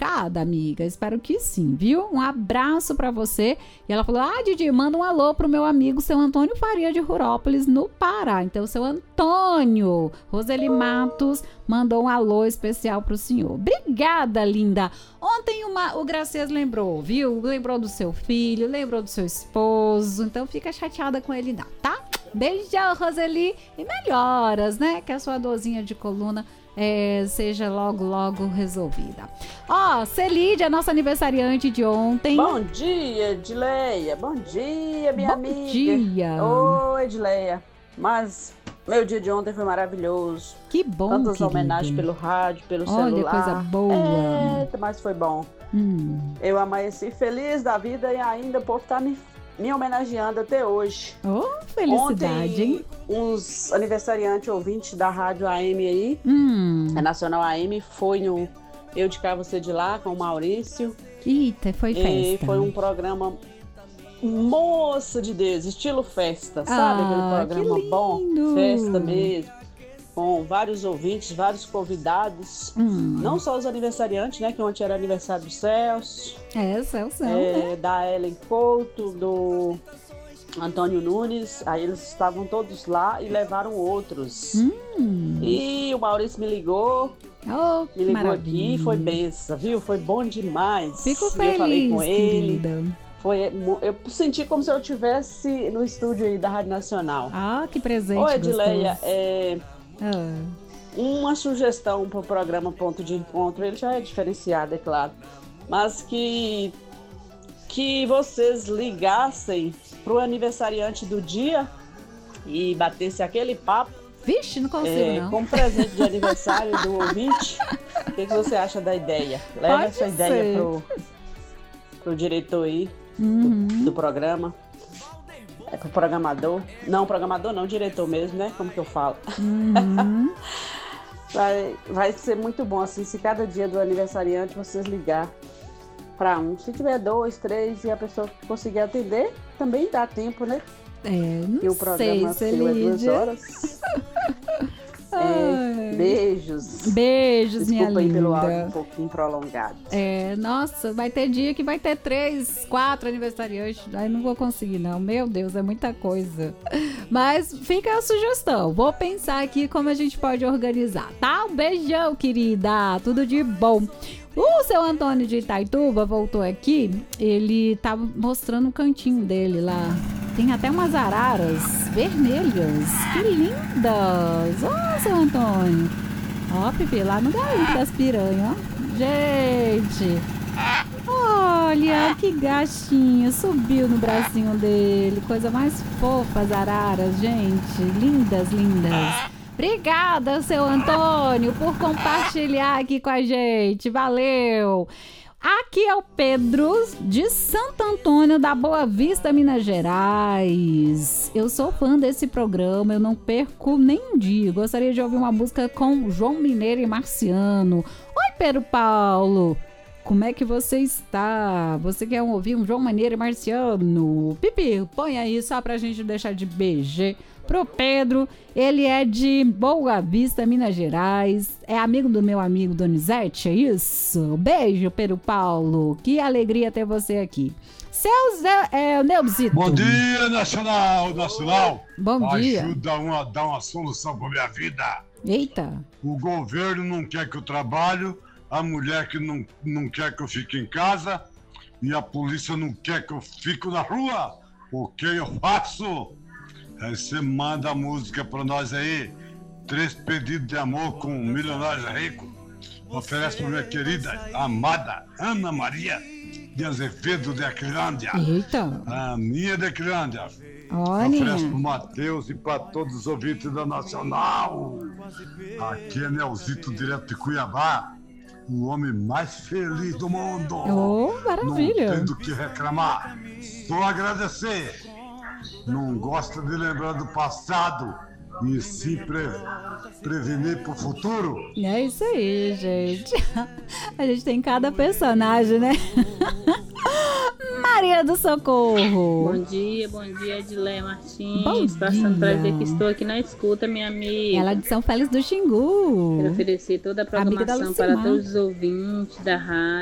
identificada, amiga? Espero que sim, viu? Um abraço pra você. E ela falou, Didi, manda um alô pro meu amigo, seu Antônio Faria de Rurópolis, no Pará. Então, seu Antônio, Roseli Matos, mandou um alô especial pro senhor. Obrigada, linda. Ontem o Gracias lembrou, viu? Lembrou do seu filho, lembrou do seu esposo. Então, fica chateada com ele não, tá? Beijão, Roseli. E melhoras, né? Que a sua dorzinha de coluna seja logo resolvida. Celide, a nossa aniversariante de ontem. Bom dia, Edileia. Bom dia, minha amiga. Bom dia. Oi, Edileia. Mas meu dia de ontem foi maravilhoso. Que bom, tantas querida. Homenagens pelo rádio, pelo celular. Olha, coisa boa. Mas foi bom. Eu amanheci feliz da vida e ainda o povo tá me homenageando até hoje. Felicidade, ontem, hein? Uns aniversariantes ouvintes da rádio AM aí, a Nacional AM, foi no Eu de Cá, Você de Lá, com o Maurício. Eita, foi festa. E foi um programa moça de Deus, estilo festa, sabe? Aquele programa bom, festa mesmo, com vários ouvintes, vários convidados, não só os aniversariantes, né? Que ontem era aniversário do Celso. Celso, né? Da Ellen Couto, do Antônio Nunes. Aí eles estavam todos lá e levaram outros. E o Maurício me ligou. Me ligou aqui, foi benção, viu? Foi bom demais. Fico feliz, eu falei com ele. Querida. Eu senti como se eu estivesse no estúdio aí da Rádio Nacional. Que presente. Ô, Edileia, uma sugestão para o programa Ponto de Encontro, ele já é diferenciado, é claro, mas que vocês ligassem pro aniversariante do dia e batesse aquele papo. Vixe, não consigo não. Como presente de aniversário do ouvinte. O que você acha da ideia? Leva Pode essa ser. ideia pro diretor aí do programa. Pro programador. Não, programador não, diretor mesmo, né? Como que eu falo? Vai ser muito bom, assim, se cada dia do aniversariante vocês ligar para um. Se tiver 2, 3 e a pessoa conseguir atender, também dá tempo, né? Não e o programa sei, seu é 2 horas. Beijos. Beijos, minha linda. Desculpa aí pelo áudio um pouquinho prolongado. Nossa, vai ter dia que vai ter 3, 4 aniversariantes. Aí não vou conseguir, não. Meu Deus, é muita coisa. Mas fica a sugestão. Vou pensar aqui como a gente pode organizar, tá? Um beijão, querida. Tudo de bom. O seu Antônio de Itaituba voltou aqui. Ele tava mostrando um cantinho dele lá. Tem até umas araras vermelhas. Que lindas! Seu Antônio. Pipi, lá no garimpo das piranhas, ó. Gente! Olha, que gatinho. Subiu no bracinho dele. Coisa mais fofa, as araras, gente. Lindas. Obrigada, seu Antônio, por compartilhar aqui com a gente. Valeu! Aqui é o Pedro de Santo Antônio da Boa Vista, Minas Gerais. Eu sou fã desse programa, eu não perco nem um dia. Gostaria de ouvir uma música com João Mineiro e Marciano. Oi, Pedro Paulo. Como é que você está? Você quer ouvir um João Mineiro e Marciano? Pipi, põe aí só pra gente deixar de beijar pro Pedro. Ele é de Boa Vista, Minas Gerais. É amigo do meu amigo Donizete, é isso? Beijo, Pedro Paulo. Que alegria ter você aqui. Neuzito. Bom dia, Nacional. Bom dia. Ajuda a dar uma solução pra minha vida. Eita. O governo não quer que eu trabalhe, a mulher que não quer que eu fique em casa e a polícia não quer que eu fique na rua. O que eu faço? Aí você manda a música pra nós aí. 3 pedidos de amor com um milionário rico. Oferece pra minha querida, amada Ana Maria de Azevedo de Aquilândia. Eita. A minha de Aquilândia. Olha. Oferece pro Matheus e pra todos os ouvintes da Nacional. Aqui é Neuzito, direto de Cuiabá. O homem mais feliz do mundo. Maravilha. Não tem do que reclamar. Só agradecer. Não gosta de lembrar do passado e se prevenir pro futuro. É isso aí, gente. A gente tem cada personagem, né? Maria do Socorro. Bom dia, Edileia Martins. Passando pra dizer que estou aqui na escuta, minha amiga. Ela é de São Félix do Xingu. Quero oferecer toda a programação para todos os ouvintes da rádio.